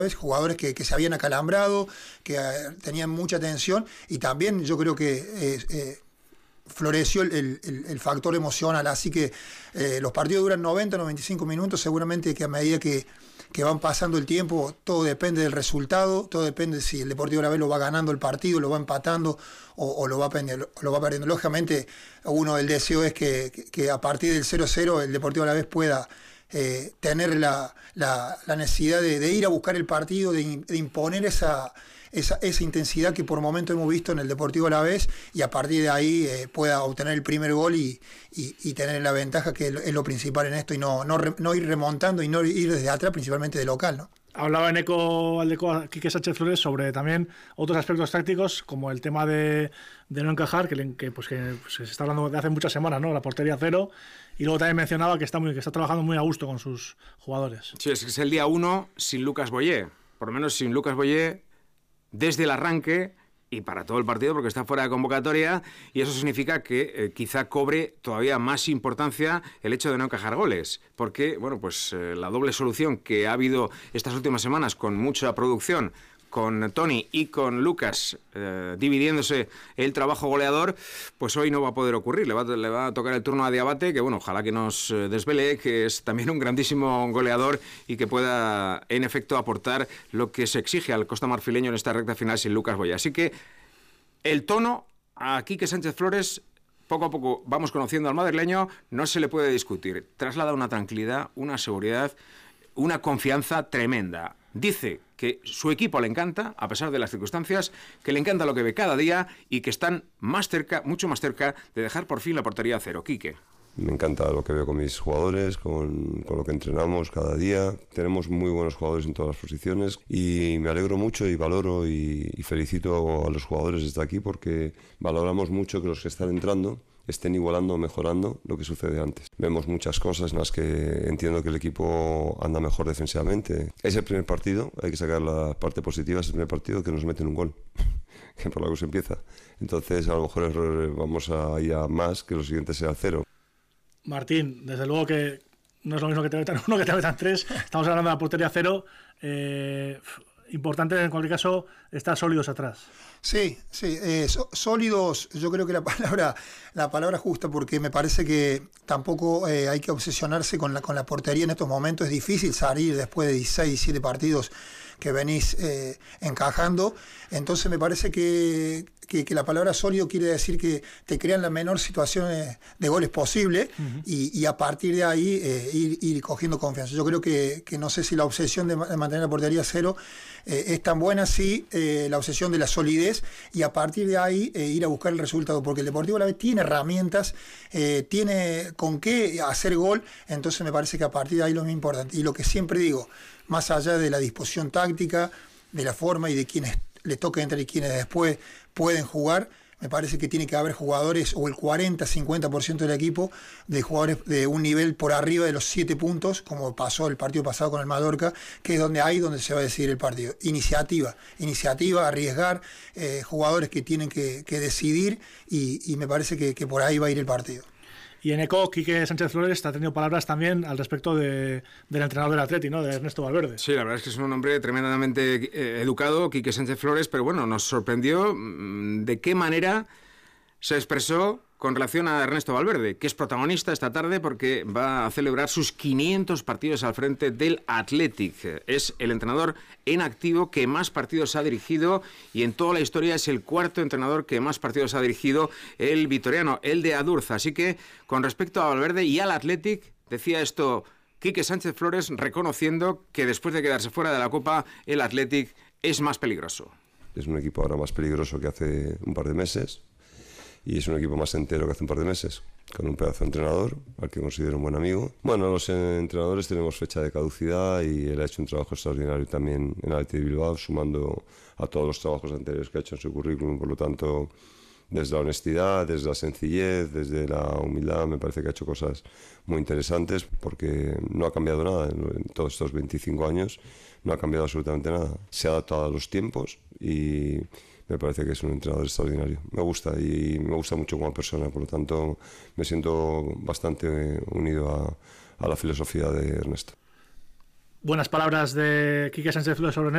jugadores que se habían acalambrado, que tenían mucha tensión, y también yo creo que floreció el factor emocional, así que los partidos duran 90, 95 minutos, seguramente que a medida que van pasando el tiempo, todo depende del resultado, todo depende si el Deportivo Alavés lo va ganando el partido, lo va empatando o lo va perdiendo. Lógicamente, uno del deseo es que a partir del 0-0 el Deportivo Alavés pueda tener la necesidad de ir a buscar el partido, de imponer esa intensidad que por momento hemos visto en el Deportivo Alavés, y a partir de ahí pueda obtener el primer gol y tener la ventaja, que es lo principal en esto, y no ir remontando y no ir desde atrás, principalmente de local, ¿no? Hablaba en eco Quique Sánchez Flores sobre también otros aspectos tácticos, como el tema de no encajar, que se está hablando de hace muchas semanas, ¿no? La portería cero, y luego también mencionaba que está trabajando muy a gusto con sus jugadores. Sí, es el día 1 sin Lucas Boyé, por lo menos sin Lucas Boyé desde el arranque y para todo el partido, porque está fuera de convocatoria, y eso significa que quizá cobre todavía más importancia el hecho de no encajar goles, porque la doble solución que ha habido estas últimas semanas, con mucha producción, con Toni y con Lucas dividiéndose el trabajo goleador, pues hoy no va a poder ocurrir. Le va a tocar el turno a Diabate, que ojalá que nos desvele, que es también un grandísimo goleador y que pueda en efecto aportar lo que se exige al costamarfileño en esta recta final sin Lucas Boya. Así que el tono a Quique Sánchez Flores, poco a poco vamos conociendo al madrileño, no se le puede discutir. Traslada una tranquilidad, una seguridad, una confianza tremenda. Dice que su equipo le encanta, a pesar de las circunstancias, que le encanta lo que ve cada día y que están más cerca, mucho más cerca, de dejar por fin la portería a cero. Quique. Me encanta lo que veo con mis jugadores, con lo que entrenamos cada día. Tenemos muy buenos jugadores en todas las posiciones y me alegro mucho y valoro y felicito a los jugadores desde aquí, porque valoramos mucho que los que están entrando estén igualando o mejorando lo que sucede antes. Vemos muchas cosas en las que entiendo que el equipo anda mejor defensivamente. Es el primer partido, hay que sacar la parte positiva, es el primer partido que nos meten un gol, que por la que se empieza. Entonces a lo mejor vamos a ir a más, que lo siguiente sea 0. Martín, desde luego que no es lo mismo que te metan 1 que te metan 3. Estamos hablando de la portería 0. Importante en cualquier caso estar sólidos atrás. Sí, sólidos, yo creo que la palabra justa, porque me parece que tampoco hay que obsesionarse con la portería en estos momentos. Es difícil salir después de 16, 17 partidos que venís encajando. Entonces me parece que la palabra sólido quiere decir que te crean la menor situación de goles posible, y a partir de ahí ir cogiendo confianza. Yo creo que no sé si la obsesión de mantener la portería 0 es tan buena, sí, la obsesión de la solidez, y a partir de ahí ir a buscar el resultado, porque el Deportivo Alavés tiene herramientas, tiene con qué hacer gol. Entonces me parece que a partir de ahí lo más importante, y lo que siempre digo, más allá de la disposición táctica, de la forma y de quienes les toca entrar y quienes después pueden jugar, me parece que tiene que haber jugadores, o el 40-50% del equipo, de jugadores de un nivel por arriba de los 7 puntos, como pasó el partido pasado con el Mallorca, que es donde se va a decidir el partido. Iniciativa, arriesgar, jugadores que tienen que decidir, y me parece que por ahí va a ir el partido. Y en eco, Quique Sánchez Flores ha tenido palabras también al respecto del entrenador del Atleti, ¿no? De Ernesto Valverde. Sí, la verdad es que es un hombre tremendamente educado, Quique Sánchez Flores, pero nos sorprendió de qué manera se expresó con relación a Ernesto Valverde, que es protagonista esta tarde porque va a celebrar sus 500 partidos al frente del Athletic. Es el entrenador en activo que más partidos ha dirigido, y en toda la historia es el 4º entrenador que más partidos ha dirigido, el vitoriano, el de Adurza. Así que, con respecto a Valverde y al Athletic, decía esto Quique Sánchez Flores, reconociendo que después de quedarse fuera de la Copa, el Athletic es más peligroso. Es un equipo ahora más peligroso que hace un par de meses, y es un equipo más entero que hace un par de meses, con un pedazo de entrenador, al que considero un buen amigo. Los entrenadores tenemos fecha de caducidad, y él ha hecho un trabajo extraordinario también en Athletic de Bilbao, sumando a todos los trabajos anteriores que ha hecho en su currículum. Por lo tanto, desde la honestidad, desde la sencillez, desde la humildad, me parece que ha hecho cosas muy interesantes, porque no ha cambiado nada en todos estos 25 años, no ha cambiado absolutamente nada. Se ha adaptado a los tiempos, y me parece que es un entrenador extraordinario. Me gusta, y me gusta mucho como persona, por lo tanto me siento bastante unido a la filosofía de Ernesto. Buenas palabras de Quique Sánchez Flores sobre Ernesto.